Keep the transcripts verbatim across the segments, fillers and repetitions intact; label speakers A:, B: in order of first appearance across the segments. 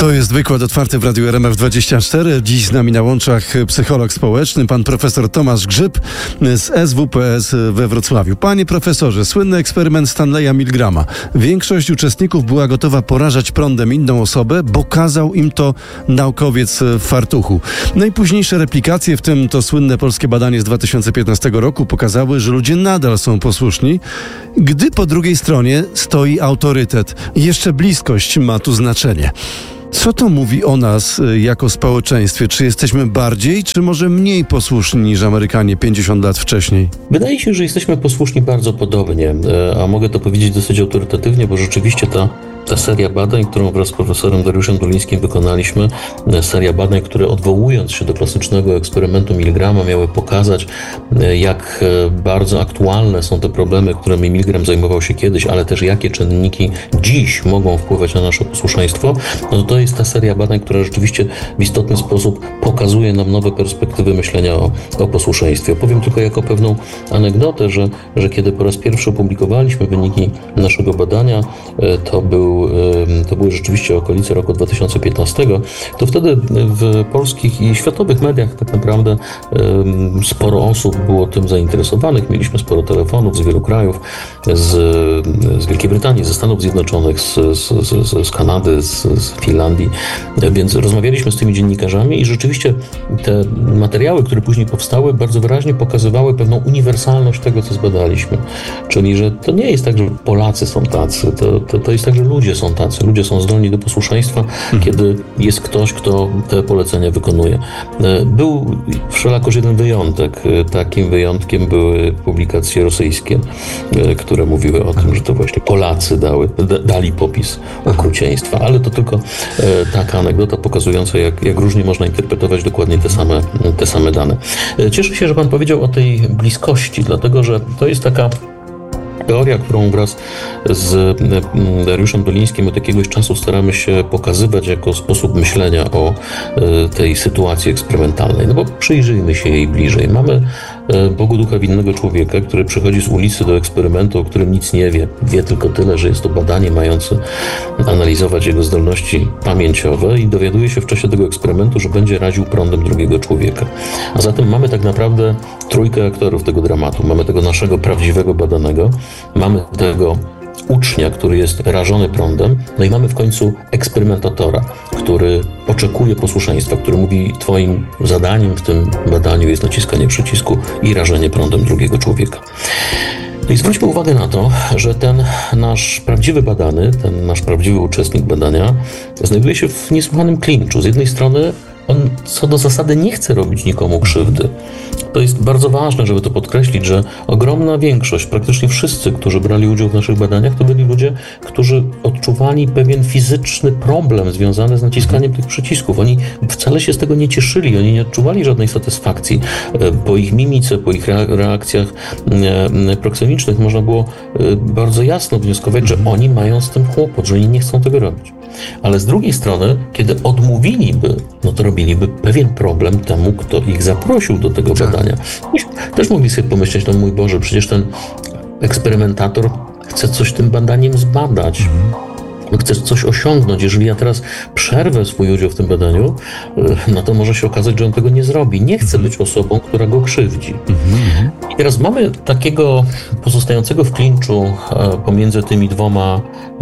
A: To jest wykład otwarty w Radiu R M F dwadzieścia cztery. Dziś z nami na łączach psycholog społeczny, pan profesor Tomasz Grzyb z S W P S we Wrocławiu. Panie profesorze, słynny eksperyment Stanleya Milgrama. Większość uczestników była gotowa porażać prądem inną osobę, bo kazał im to naukowiec w fartuchu. Najpóźniejsze replikacje, w tym to słynne polskie badanie z dwa tysiące piętnastego roku, pokazały, że ludzie nadal są posłuszni, gdy po drugiej stronie stoi autorytet. Jeszcze bliskość ma tu znaczenie. Co to mówi o nas jako społeczeństwie? Czy jesteśmy bardziej, czy może mniej posłuszni niż Amerykanie pięćdziesiąt lat wcześniej?
B: Wydaje się, że jesteśmy posłuszni bardzo podobnie, a mogę to powiedzieć dosyć autorytatywnie, bo rzeczywiście ta Ta seria badań, którą wraz z profesorem Dariuszem Dolińskim wykonaliśmy, seria badań, które odwołując się do klasycznego eksperymentu Milgrama miały pokazać, jak bardzo aktualne są te problemy, którymi Milgram zajmował się kiedyś, ale też jakie czynniki dziś mogą wpływać na nasze posłuszeństwo, no to to jest ta seria badań, która rzeczywiście w istotny sposób pokazuje nam nowe perspektywy myślenia o, o posłuszeństwie. Powiem tylko jako pewną anegdotę, że, że kiedy po raz pierwszy opublikowaliśmy wyniki naszego badania, to był to były rzeczywiście okolice roku dwa tysiące piętnastego, to wtedy w polskich i światowych mediach tak naprawdę sporo osób było tym zainteresowanych. Mieliśmy sporo telefonów z wielu krajów, z, z Wielkiej Brytanii, ze Stanów Zjednoczonych, z, z, z Kanady, z, z Finlandii, więc rozmawialiśmy z tymi dziennikarzami i rzeczywiście te materiały, które później powstały, bardzo wyraźnie pokazywały pewną uniwersalność tego, co zbadaliśmy. Czyli, że to nie jest tak, że Polacy są tacy, to, to, to jest tak, że ludzie są tacy, ludzie są zdolni do posłuszeństwa, mhm. kiedy jest ktoś, kto te polecenia wykonuje. Był wszelakoż jeden wyjątek. Takim wyjątkiem były publikacje rosyjskie, które mówiły o tym, że to właśnie Polacy dały, da, dali popis okrucieństwa, ale to tylko taka anegdota pokazująca, jak, jak różnie można interpretować dokładnie te same, te same dane. Cieszę się, że pan powiedział o tej bliskości, dlatego że to jest taka teoria, którą wraz z Dariuszem Dolińskim od jakiegoś czasu staramy się pokazywać jako sposób myślenia o tej sytuacji eksperymentalnej. No bo przyjrzyjmy się jej bliżej. Mamy Bogu ducha winnego człowieka, który przychodzi z ulicy do eksperymentu, o którym nic nie wie. Wie tylko tyle, że jest to badanie mające analizować jego zdolności pamięciowe i dowiaduje się w czasie tego eksperymentu, że będzie raził prądem drugiego człowieka. A zatem mamy tak naprawdę trójkę aktorów tego dramatu. Mamy tego naszego prawdziwego badanego, mamy tego ucznia, który jest rażony prądem, no i mamy w końcu eksperymentatora, który oczekuje posłuszeństwa, który mówi, twoim zadaniem w tym badaniu jest naciskanie przycisku i rażenie prądem drugiego człowieka. No i zwróćmy uwagę na to, że ten nasz prawdziwy badany, ten nasz prawdziwy uczestnik badania znajduje się w niesłychanym klinczu. Z jednej strony on co do zasady nie chce robić nikomu krzywdy. To jest bardzo ważne, żeby to podkreślić, że ogromna większość, praktycznie wszyscy, którzy brali udział w naszych badaniach, to byli ludzie, którzy odczuwali pewien fizyczny problem związany z naciskaniem tych przycisków. Oni wcale się z tego nie cieszyli, oni nie odczuwali żadnej satysfakcji. Po ich mimice, po ich reakcjach proksemicznych można było bardzo jasno wnioskować, że oni mają z tym kłopot, że oni nie chcą tego robić. Ale z drugiej strony, kiedy odmówiliby, no to robiliby pewien problem temu, kto ich zaprosił do tego badania. Też mogli sobie pomyśleć, no mój Boże, przecież ten eksperymentator chce coś tym badaniem zbadać. Chcesz coś osiągnąć. Jeżeli ja teraz przerwę swój udział w tym badaniu, no to może się okazać, że on tego nie zrobi. Nie chce być osobą, która go krzywdzi. I teraz mamy takiego pozostającego w klinczu pomiędzy tymi dwoma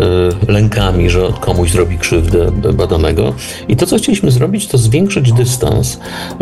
B: lękami, że komuś zrobi krzywdę badanego. I to, co chcieliśmy zrobić, to zwiększyć dystans,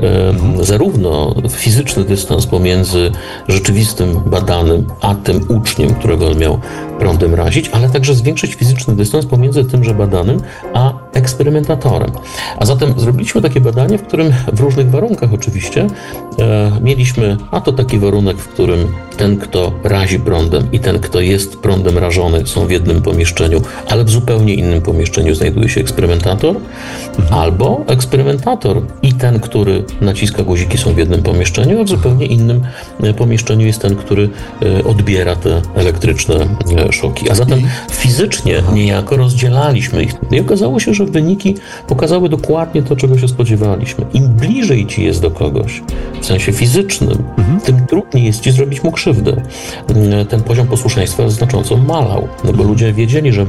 B: zarówno fizyczny dystans pomiędzy rzeczywistym badanym, a tym uczniem, którego on miał prądem razić, ale także zwiększyć fizyczny dystans pomiędzy tymże badanym, a eksperymentatorem. A zatem zrobiliśmy takie badanie, w którym w różnych warunkach oczywiście e, mieliśmy, a to taki warunek, w którym ten, kto razi prądem i ten, kto jest prądem rażony, są w jednym pomieszczeniu, ale w zupełnie innym pomieszczeniu znajduje się eksperymentator, mhm. albo eksperymentator i ten, który naciska guziki, są w jednym pomieszczeniu, a w zupełnie innym pomieszczeniu jest ten, który odbiera te elektryczne szoki. A zatem fizycznie niejako rozdzielaliśmy ich. I okazało się, że wyniki pokazały dokładnie to, czego się spodziewaliśmy. Im bliżej ci jest do kogoś, w sensie fizycznym, mhm. tym trudniej jest ci zrobić mu krzywdę. Ten poziom posłuszeństwa znacząco malał, no bo ludzie wiedzieli, że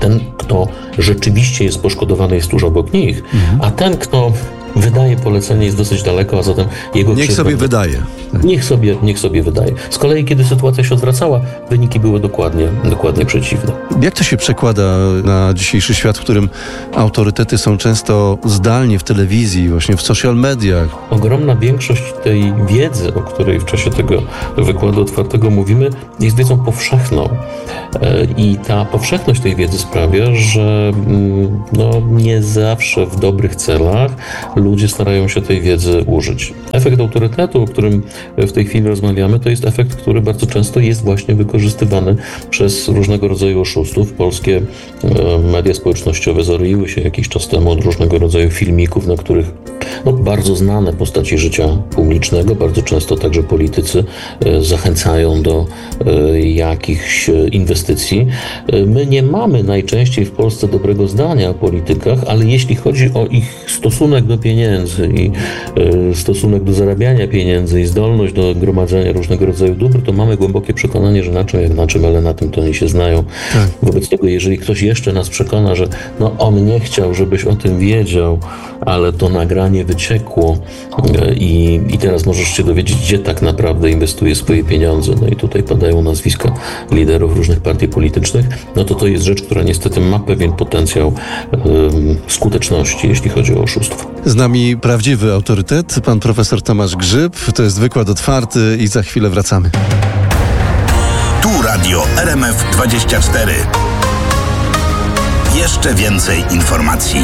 B: Ten, kto rzeczywiście jest poszkodowany, jest tuż obok nich, mhm. a ten, kto wydaje polecenie, jest dosyć daleko, a zatem jego
A: Niech sobie wydaje.
B: Niech sobie, niech sobie wydaje. Z kolei, kiedy sytuacja się odwracała, wyniki były dokładnie, dokładnie przeciwne.
A: Jak to się przekłada na dzisiejszy świat, w którym autorytety są często zdalnie w telewizji, właśnie w social mediach?
B: Ogromna większość tej wiedzy, o której w czasie tego wykładu otwartego mówimy, jest wiedzą powszechną. I ta powszechność tej wiedzy sprawia, że no, nie zawsze w dobrych celach ludzie starają się tej wiedzy użyć. Efekt autorytetu, o którym w tej chwili rozmawiamy, to jest efekt, który bardzo często jest właśnie wykorzystywany przez różnego rodzaju oszustów. Polskie media społecznościowe zaroiły się jakiś czas temu od różnego rodzaju filmików, na których no, bardzo znane postaci życia publicznego, bardzo często także politycy zachęcają do jakichś inwestycji. My nie mamy najczęściej w Polsce dobrego zdania o politykach, ale jeśli chodzi o ich stosunek do pieniędzy i stosunek do zarabiania pieniędzy i zdolność do gromadzenia różnego rodzaju dóbr, to mamy głębokie przekonanie, że na czym jak na czym, ale na tym to oni się znają. Tak. Wobec tego, jeżeli ktoś jeszcze nas przekona, że no on nie chciał, żebyś o tym wiedział, ale to nagranie wyciekło i, i teraz możesz się dowiedzieć, gdzie tak naprawdę inwestuje swoje pieniądze. No i tutaj padają nazwiska liderów różnych partii politycznych, no to to jest rzecz, która niestety ma pewien potencjał um, skuteczności, jeśli chodzi o oszustwo.
A: Z nami prawdziwy autorytet, pan profesor Tomasz Grzyb. To jest wykład otwarty i za chwilę wracamy.
C: Tu Radio R M F dwadzieścia cztery. Jeszcze więcej informacji.